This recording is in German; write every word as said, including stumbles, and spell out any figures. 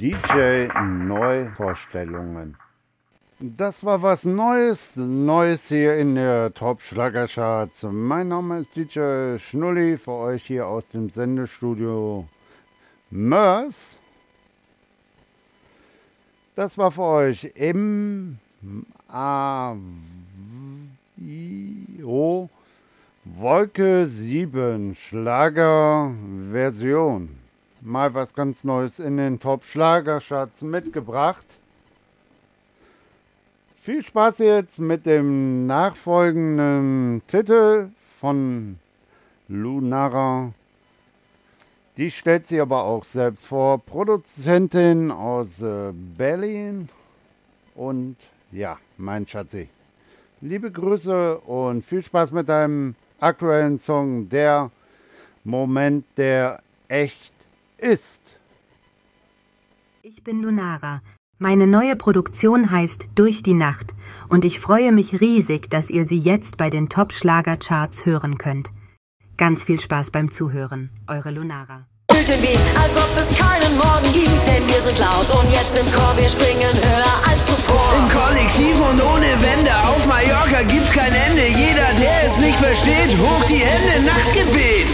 D J Neuvorstellungen. Das war was Neues, Neues hier in der Top-Schlagercharts. Mein Name ist D J Schnulli, für euch hier aus dem Sendestudio Mörs. Das war für euch im A O Wolke sieben Schlager-Version. Mal was ganz Neues in den Top-Schlagercharts mitgebracht. Viel Spaß jetzt mit dem nachfolgenden Titel von Lunara. Die stellt sie aber auch selbst vor. Produzentin aus äh, Berlin. Und ja, mein Schatzi. Liebe Grüße und viel Spaß mit deinem aktuellen Song, der Moment, der echt ist. Ich bin Lunara. Meine neue Produktion heißt Durch die Nacht und ich freue mich riesig, dass ihr sie jetzt bei den Top-Schlager-Charts hören könnt. Ganz viel Spaß beim Zuhören. Eure Lunara. Fühlt den Beat, als ob es keinen Morgen gibt, denn wir sind laut und jetzt im Chor, wir springen höher als zuvor. Im Kollektiv und ohne Wände, auf Mallorca gibt's kein Ende. Jeder, der es nicht versteht, hoch die Hände, Nachtgebet.